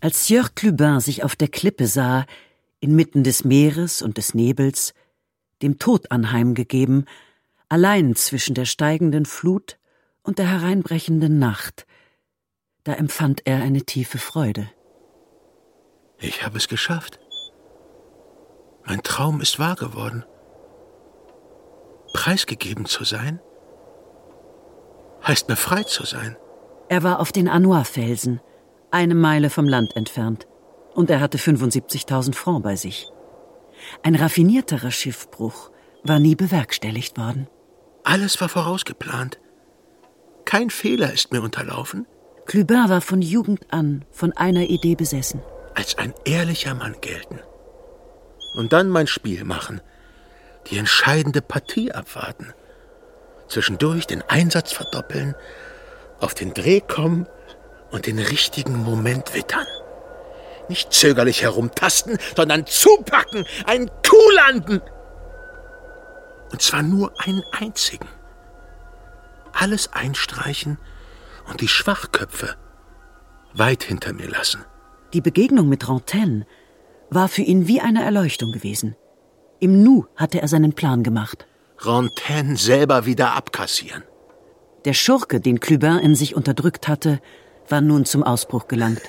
Als Sieur Clubin sich auf der Klippe sah, inmitten des Meeres und des Nebels, dem Tod anheimgegeben, allein zwischen der steigenden Flut und der hereinbrechenden Nacht, da empfand er eine tiefe Freude. Ich habe es geschafft. Mein Traum ist wahr geworden. Preisgegeben zu sein, heißt befreit zu sein. Er war auf den Anois-Felsen, 1 Meile vom Land entfernt, und er hatte 75.000 Francs bei sich. Ein raffinierterer Schiffbruch war nie bewerkstelligt worden. Alles war vorausgeplant. Kein Fehler ist mir unterlaufen. Clubin war von Jugend an von einer Idee besessen. Als ein ehrlicher Mann gelten. Und dann mein Spiel machen. Die entscheidende Partie abwarten. Zwischendurch den Einsatz verdoppeln, auf den Dreh kommen und den richtigen Moment wittern. Nicht zögerlich herumtasten, sondern zupacken, einen Coup landen. Und zwar nur einen einzigen. Alles einstreichen und die Schwachköpfe weit hinter mir lassen. Die Begegnung mit Rantaine war für ihn wie eine Erleuchtung gewesen. Im Nu hatte er seinen Plan gemacht. Rantaine selber wieder abkassieren. Der Schurke, den Clubin in sich unterdrückt hatte, war nun zum Ausbruch gelangt.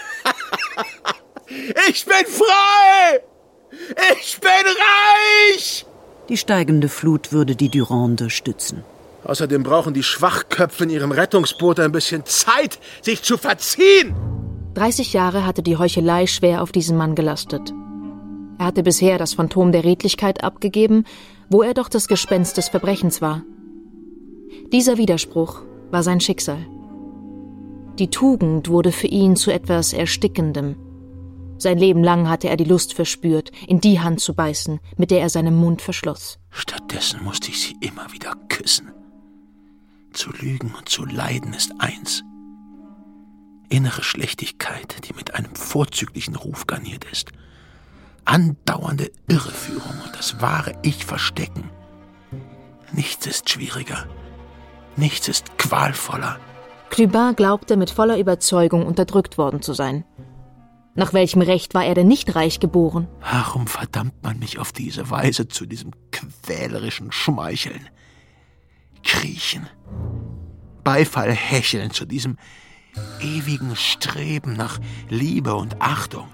Ich bin frei! Ich bin reich! Die steigende Flut würde die Durande stützen. Außerdem brauchen die Schwachköpfe in ihrem Rettungsboot ein bisschen Zeit, sich zu verziehen. 30 Jahre hatte die Heuchelei schwer auf diesen Mann gelastet. Er hatte bisher das Phantom der Redlichkeit abgegeben, wo er doch das Gespenst des Verbrechens war. Dieser Widerspruch war sein Schicksal. Die Tugend wurde für ihn zu etwas Erstickendem. Sein Leben lang hatte er die Lust verspürt, in die Hand zu beißen, mit der er seinen Mund verschloss. Stattdessen musste ich sie immer wieder küssen. Zu lügen und zu leiden ist eins. Innere Schlechtigkeit, die mit einem vorzüglichen Ruf garniert ist. Andauernde Irreführung und das wahre Ich verstecken. Nichts ist schwieriger. Nichts ist qualvoller. Clubin glaubte mit voller Überzeugung unterdrückt worden zu sein. Nach welchem Recht war er denn nicht reich geboren? Warum verdammt man mich auf diese Weise zu diesem quälerischen Schmeicheln? Kriechen, Beifall hecheln, zu diesem ewigen Streben nach Liebe und Achtung.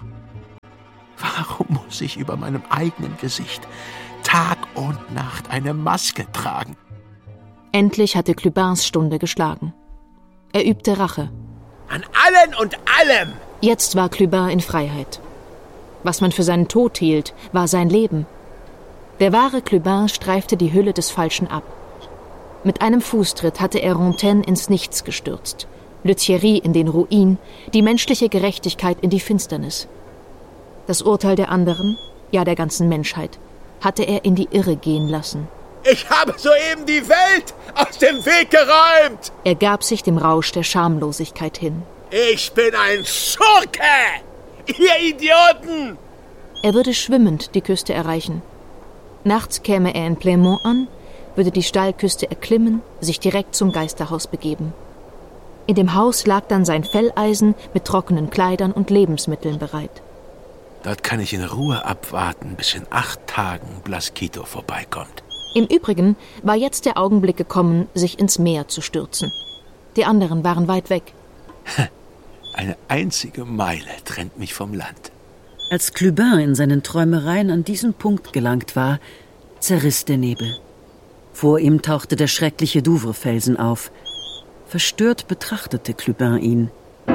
Warum muss ich über meinem eigenen Gesicht Tag und Nacht eine Maske tragen? Endlich hatte Clubins Stunde geschlagen. Er übte Rache. An allen und allem! Jetzt war Clubin in Freiheit. Was man für seinen Tod hielt, war sein Leben. Der wahre Clubin streifte die Hülle des Falschen ab. Mit einem Fußtritt hatte er Rantaine ins Nichts gestürzt, Le Thierry in den Ruin, die menschliche Gerechtigkeit in die Finsternis. Das Urteil der anderen, ja der ganzen Menschheit, hatte er in die Irre gehen lassen. Ich habe soeben die Welt aus dem Weg geräumt! Er gab sich dem Rausch der Schamlosigkeit hin. Ich bin ein Schurke! Ihr Idioten! Er würde schwimmend die Küste erreichen. Nachts käme er in Pleinmont an, würde die Steilküste erklimmen, sich direkt zum Geisterhaus begeben. In dem Haus lag dann sein Felleisen mit trockenen Kleidern und Lebensmitteln bereit. Dort kann ich in Ruhe abwarten, bis in 8 Tagen Blasquito vorbeikommt. Im Übrigen war jetzt der Augenblick gekommen, sich ins Meer zu stürzen. Die anderen waren weit weg. Eine einzige Meile trennt mich vom Land. Als Clubin in seinen Träumereien an diesen Punkt gelangt war, zerriss der Nebel. Vor ihm tauchte der schreckliche Douvres-Felsen auf. Verstört betrachtete Clubin ihn.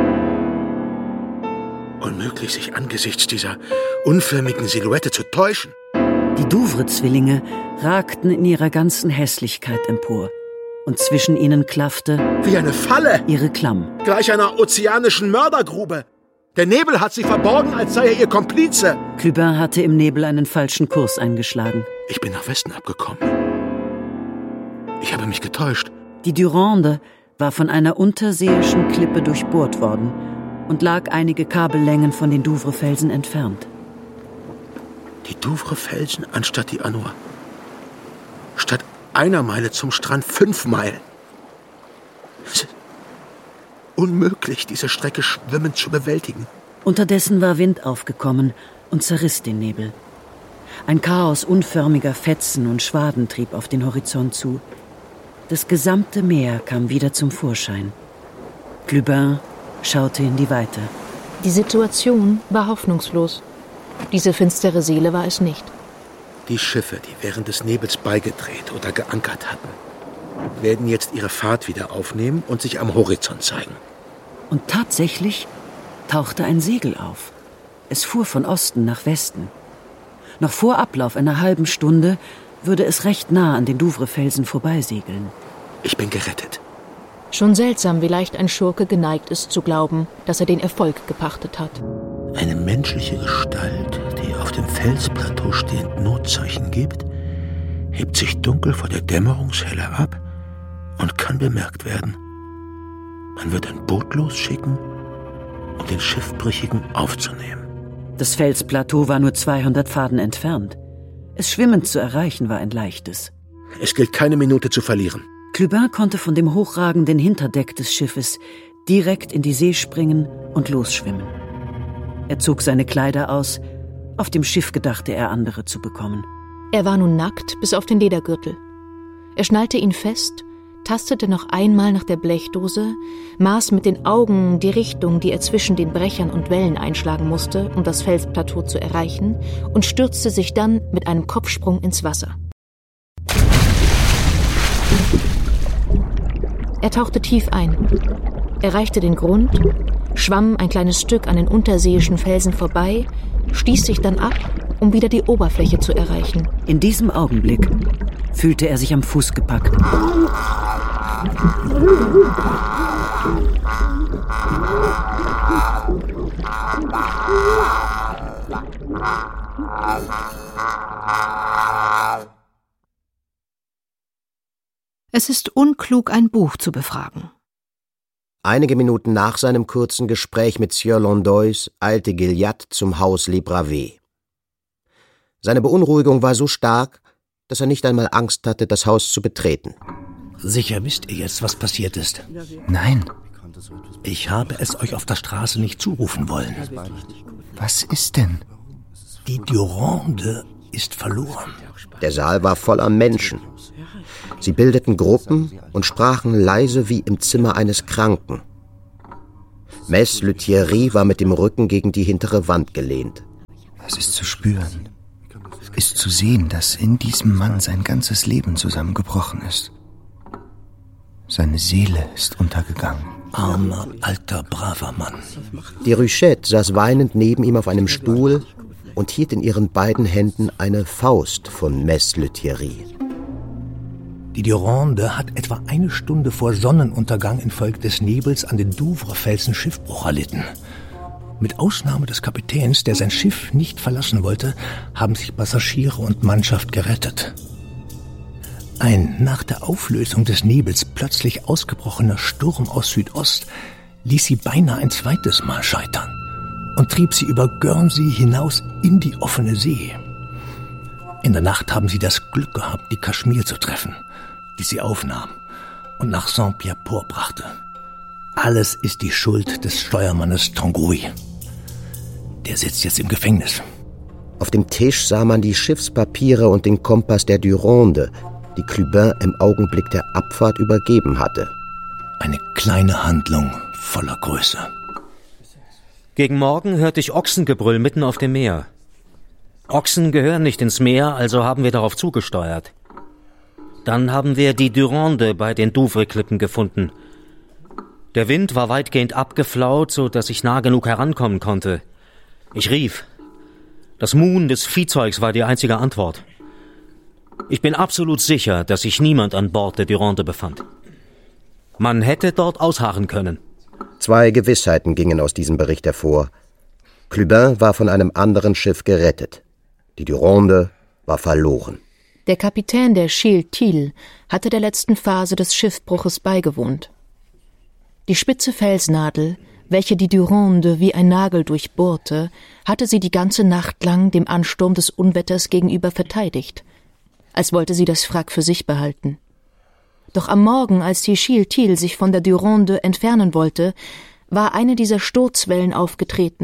Unmöglich, sich angesichts dieser unförmigen Silhouette zu täuschen. Die Douvres-Zwillinge ragten in ihrer ganzen Hässlichkeit empor. Und zwischen ihnen klaffte, wie eine Falle, ihre Klamm. Gleich einer ozeanischen Mördergrube. Der Nebel hat sie verborgen, als sei er ihr Komplize. Clubin hatte im Nebel einen falschen Kurs eingeschlagen. Ich bin nach Westen abgekommen. Ich habe mich getäuscht. Die Durande war von einer unterseeischen Klippe durchbohrt worden und lag einige Kabellängen von den Douvres-Felsen entfernt. Die Douvres-Felsen anstatt die Anois. Statt 1 Meile zum Strand 5 Meilen. Es ist unmöglich, diese Strecke schwimmend zu bewältigen. Unterdessen war Wind aufgekommen und zerriss den Nebel. Ein Chaos unförmiger Fetzen und Schwaden trieb auf den Horizont zu. Das gesamte Meer kam wieder zum Vorschein. Clubin schaute in die Weite. Die Situation war hoffnungslos. Diese finstere Seele war es nicht. Die Schiffe, die während des Nebels beigedreht oder geankert hatten, werden jetzt ihre Fahrt wieder aufnehmen und sich am Horizont zeigen. Und tatsächlich tauchte ein Segel auf. Es fuhr von Osten nach Westen. Noch vor Ablauf einer halben Stunde würde es recht nah an den Douvrefelsen vorbeisegeln. Ich bin gerettet. Schon seltsam, wie leicht ein Schurke geneigt ist zu glauben, dass er den Erfolg gepachtet hat. Eine menschliche Gestalt, die auf dem Felsplateau stehend Notzeichen gibt, hebt sich dunkel vor der Dämmerungshelle ab und kann bemerkt werden. Man wird ein Boot losschicken, um den Schiffbrüchigen aufzunehmen. Das Felsplateau war nur 200 Faden entfernt. Es schwimmend zu erreichen war ein leichtes. Es gilt keine Minute zu verlieren. Clubin konnte von dem hochragenden Hinterdeck des Schiffes direkt in die See springen und losschwimmen. Er zog seine Kleider aus. Auf dem Schiff gedachte er, andere zu bekommen. Er war nun nackt bis auf den Ledergürtel. Er schnallte ihn fest, tastete noch einmal nach der Blechdose, maß mit den Augen die Richtung, die er zwischen den Brechern und Wellen einschlagen musste, um das Felsplateau zu erreichen, und stürzte sich dann mit einem Kopfsprung ins Wasser. Er tauchte tief ein, erreichte den Grund, schwamm ein kleines Stück an den unterseeischen Felsen vorbei, stieß sich dann ab, um wieder die Oberfläche zu erreichen. In diesem Augenblick fühlte er sich am Fuß gepackt. Es ist unklug, ein Buch zu befragen. Einige Minuten nach seinem kurzen Gespräch mit Sieur Landoys eilte Gilliatt zum Haus Les Bravées. Seine Beunruhigung war so stark, dass er nicht einmal Angst hatte, das Haus zu betreten. Sicher wisst ihr jetzt, was passiert ist? Nein. Ich habe es euch auf der Straße nicht zurufen wollen. Was ist denn? Die Durande ist verloren. Der Saal war voller Menschen. Sie bildeten Gruppen und sprachen leise wie im Zimmer eines Kranken. Mess Lethierry war mit dem Rücken gegen die hintere Wand gelehnt. Es ist zu spüren, ist zu sehen, dass in diesem Mann sein ganzes Leben zusammengebrochen ist. Seine Seele ist untergegangen. Armer, alter, braver Mann. Die Ruchette saß weinend neben ihm auf einem Stuhl und hielt in ihren beiden Händen eine Faust von Mess Lethierry. Die Durande hat etwa eine Stunde vor Sonnenuntergang infolge des Nebels an den Douvrefelsen Schiffbruch erlitten. Mit Ausnahme des Kapitäns, der sein Schiff nicht verlassen wollte, haben sich Passagiere und Mannschaft gerettet. Ein nach der Auflösung des Nebels plötzlich ausgebrochener Sturm aus Südost ließ sie beinahe ein zweites Mal scheitern und trieb sie über Guernsey hinaus in die offene See. In der Nacht haben sie das Glück gehabt, die Kaschmir zu treffen, die sie aufnahm und nach Saint-Pierre-Port brachte. Alles ist die Schuld des Steuermannes Tanguy. Der sitzt jetzt im Gefängnis. Auf dem Tisch sah man die Schiffspapiere und den Kompass der Durande, die Clubin im Augenblick der Abfahrt übergeben hatte. Eine kleine Handlung voller Größe. Gegen Morgen hörte ich Ochsengebrüll mitten auf dem Meer. Ochsen gehören nicht ins Meer, also haben wir darauf zugesteuert. Dann haben wir die Durande bei den Douvres-Klippen gefunden. Der Wind war weitgehend abgeflaut, so dass ich nah genug herankommen konnte. Ich rief. Das Muhen des Viehzeugs war die einzige Antwort. Ich bin absolut sicher, dass sich niemand an Bord der Durande befand. Man hätte dort ausharren können. 2 Gewissheiten gingen aus diesem Bericht hervor. Clubin war von einem anderen Schiff gerettet. Die Durande war verloren. Der Kapitän der Chille Thiel hatte der letzten Phase des Schiffbruches beigewohnt. Die spitze Felsnadel, welche die Durande wie ein Nagel durchbohrte, hatte sie die ganze Nacht lang dem Ansturm des Unwetters gegenüber verteidigt, als wollte sie das Wrack für sich behalten. Doch am Morgen, als die Chille Thiel sich von der Durande entfernen wollte, war eine dieser Sturzwellen aufgetreten,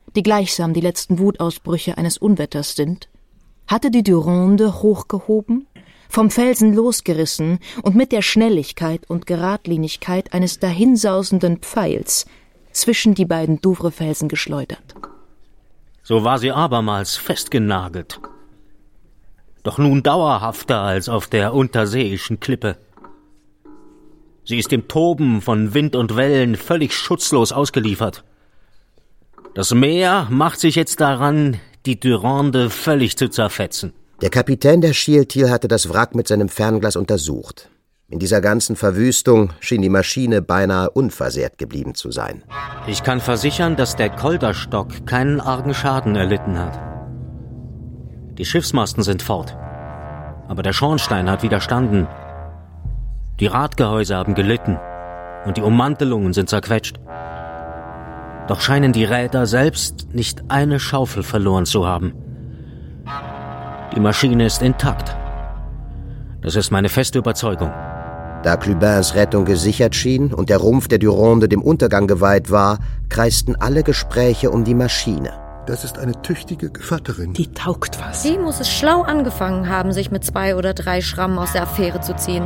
die gleichsam die letzten Wutausbrüche eines Unwetters sind, hatte die Durande hochgehoben, vom Felsen losgerissen und mit der Schnelligkeit und Geradlinigkeit eines dahinsausenden Pfeils zwischen die beiden Douvrefelsen geschleudert. So war sie abermals festgenagelt. Doch nun dauerhafter als auf der unterseeischen Klippe. Sie ist dem Toben von Wind und Wellen völlig schutzlos ausgeliefert. Das Meer macht sich jetzt daran, die Durande völlig zu zerfetzen. Der Kapitän der Schieltiel hatte das Wrack mit seinem Fernglas untersucht. In dieser ganzen Verwüstung schien die Maschine beinahe unversehrt geblieben zu sein. Ich kann versichern, dass der Kolderstock keinen argen Schaden erlitten hat. Die Schiffsmasten sind fort, aber der Schornstein hat widerstanden. Die Radgehäuse haben gelitten und die Ummantelungen sind zerquetscht. Doch scheinen die Räder selbst nicht eine Schaufel verloren zu haben. Die Maschine ist intakt. Das ist meine feste Überzeugung. Da Clubins Rettung gesichert schien und der Rumpf der Durande dem Untergang geweiht war, kreisten alle Gespräche um die Maschine. Das ist eine tüchtige Gevatterin. Die taugt was. Sie muss es schlau angefangen haben, sich mit 2 oder 3 Schrammen aus der Affäre zu ziehen.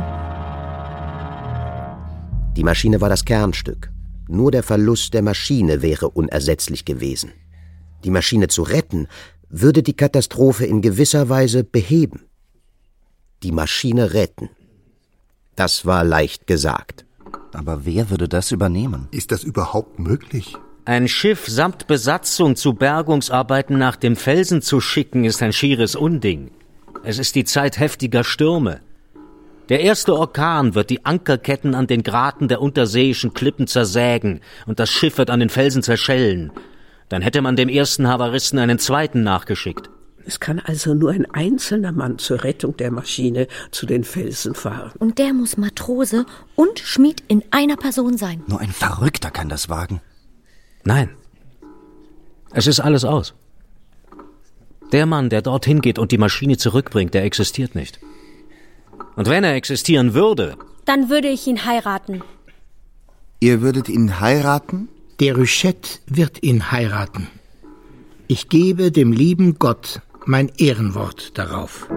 Die Maschine war das Kernstück. Nur der Verlust der Maschine wäre unersetzlich gewesen. Die Maschine zu retten, würde die Katastrophe in gewisser Weise beheben. Die Maschine retten. Das war leicht gesagt. Aber wer würde das übernehmen? Ist das überhaupt möglich? Ein Schiff samt Besatzung zu Bergungsarbeiten nach dem Felsen zu schicken, ist ein schieres Unding. Es ist die Zeit heftiger Stürme. Der erste Orkan wird die Ankerketten an den Graten der unterseeischen Klippen zersägen und das Schiff wird an den Felsen zerschellen. Dann hätte man dem ersten Havaristen einen zweiten nachgeschickt. Es kann also nur ein einzelner Mann zur Rettung der Maschine zu den Felsen fahren. Und der muss Matrose und Schmied in einer Person sein. Nur ein Verrückter kann das wagen. Nein. Es ist alles aus. Der Mann, der dorthin geht und die Maschine zurückbringt, der existiert nicht. Und wenn er existieren würde... Dann würde ich ihn heiraten. Ihr würdet ihn heiraten? Déruchette wird ihn heiraten. Ich gebe dem lieben Gott mein Ehrenwort darauf.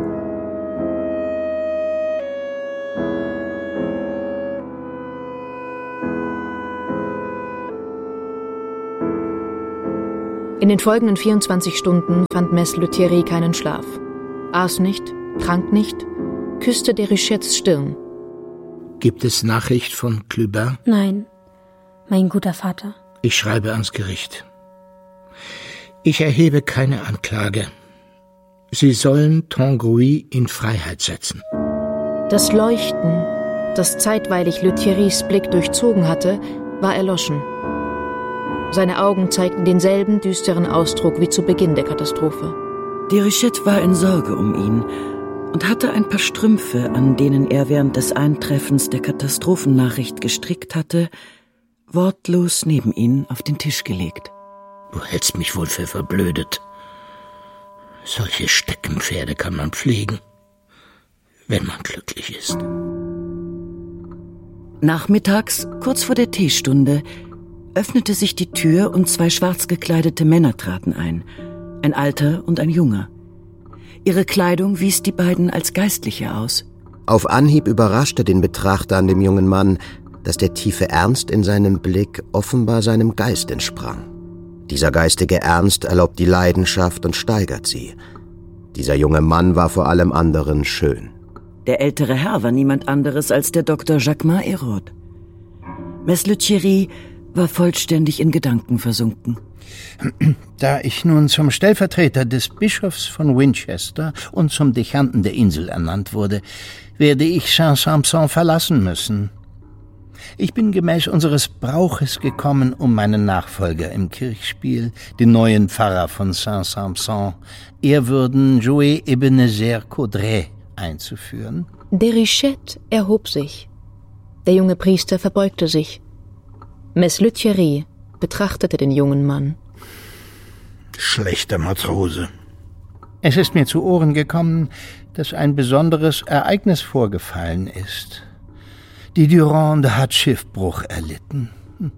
In den folgenden 24 Stunden fand Mess Lethierry keinen Schlaf. Aß nicht, trank nicht, küsste Déruchettes Stirn. Gibt es Nachricht von Clubin? Nein, mein guter Vater. Ich schreibe ans Gericht. Ich erhebe keine Anklage. Sie sollen Tanguy in Freiheit setzen. Das Leuchten, das zeitweilig Lethierrys Blick durchzogen hatte, war erloschen. Seine Augen zeigten denselben düsteren Ausdruck wie zu Beginn der Katastrophe. Déruchette war in Sorge um ihn und hatte ein paar Strümpfe, an denen er während des Eintreffens der Katastrophennachricht gestrickt hatte, wortlos neben ihn auf den Tisch gelegt. Du hältst mich wohl für verblödet. Solche Steckenpferde kann man pflegen, wenn man glücklich ist. Nachmittags, kurz vor der Teestunde, öffnete sich die Tür und 2 schwarz gekleidete Männer traten ein, ein Alter und ein Junger. Ihre Kleidung wies die beiden als Geistliche aus. Auf Anhieb überraschte den Betrachter an dem jungen Mann, dass der tiefe Ernst in seinem Blick offenbar seinem Geist entsprang. Dieser geistige Ernst erlaubt die Leidenschaft und steigert sie. Dieser junge Mann war vor allem anderen schön. Der ältere Herr war niemand anderes als der Dr. Jacquemin Hérode. Mess Lethierry war vollständig in Gedanken versunken. Da ich nun zum Stellvertreter des Bischofs von Winchester und zum Dechanten der Insel ernannt wurde, werde ich Saint-Sampson verlassen müssen. Ich bin gemäß unseres Brauches gekommen, um meinen Nachfolger im Kirchspiel, den neuen Pfarrer von Saint-Sampson, Ehrwürden Joe Ebenezer Caudray, einzuführen. Déruchette erhob sich. Der junge Priester verbeugte sich. Mess Lethierry betrachtete den jungen Mann. Schlechter Matrose. Es ist mir zu Ohren gekommen, dass ein besonderes Ereignis vorgefallen ist. Die Durande hat Schiffbruch erlitten.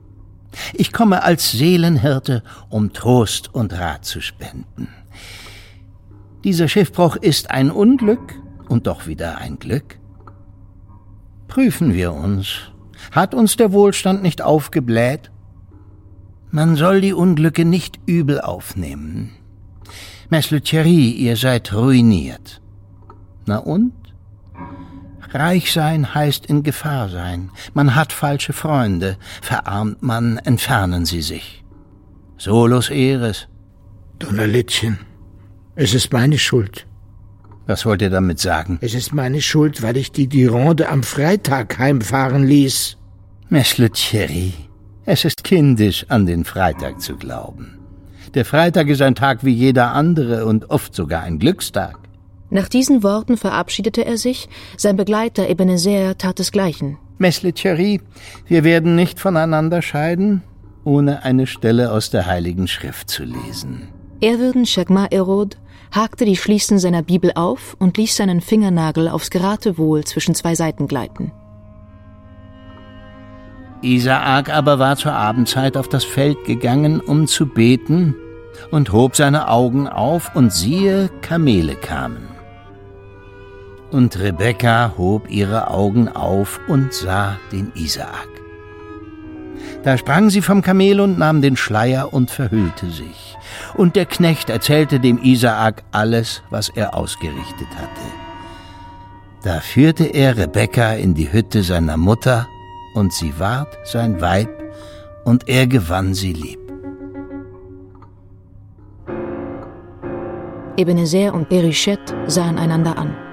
Ich komme als Seelenhirte, um Trost und Rat zu spenden. Dieser Schiffbruch ist ein Unglück und doch wieder ein Glück. Prüfen wir uns. Hat uns der Wohlstand nicht aufgebläht? Man soll die Unglücke nicht übel aufnehmen. Mess Le Thierry, ihr seid ruiniert. Na und? Reich sein heißt in Gefahr sein. Man hat falsche Freunde. Verarmt man, entfernen sie sich. Solus eris. Donnerlittchen, es ist meine Schuld. Was wollt ihr damit sagen? Es ist meine Schuld, weil ich die Durande am Freitag heimfahren ließ. Mess Le Thierry, es ist kindisch, an den Freitag zu glauben. Der Freitag ist ein Tag wie jeder andere und oft sogar ein Glückstag. Nach diesen Worten verabschiedete er sich, sein Begleiter Ebenezer tat desgleichen. Mess Le Thierry, wir werden nicht voneinander scheiden, ohne eine Stelle aus der Heiligen Schrift zu lesen. Ehrwürden Chagma-Erod hakte die Schließen seiner Bibel auf und ließ seinen Fingernagel aufs Geratewohl zwischen zwei Seiten gleiten. Isaak aber war zur Abendzeit auf das Feld gegangen, um zu beten, und hob seine Augen auf, und siehe, Kamele kamen. Und Rebekka hob ihre Augen auf und sah den Isaak. Da sprang sie vom Kamel und nahm den Schleier und verhüllte sich. Und der Knecht erzählte dem Isaak alles, was er ausgerichtet hatte. Da führte er Rebekka in die Hütte seiner Mutter, und sie ward sein Weib, und er gewann sie lieb. Ebenezer und Berishet sahen einander an.